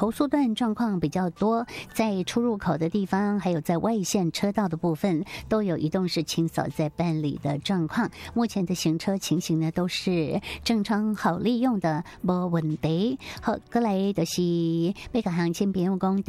投诉段状况比较多，在出入口的地方，还有在外线车道的部分，都有移动式清扫在办理的状况。目前的行车情形呢，都是正常好利用的，没问题。好，过来就是要甲乡亲朋友讲。